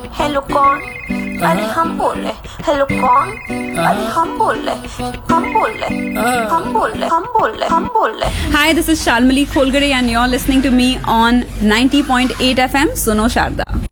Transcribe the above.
Hello कौन? अरे हम बोल रहे। हेलो कौन? अरे हम बोल रहे। हम बोल रहे। हम बोल रहे। हम बोल रहे। हम बोल रहे। Hi, this is Shalmali Kholgare and you're listening to me on 90.8 FM Suno Sharda.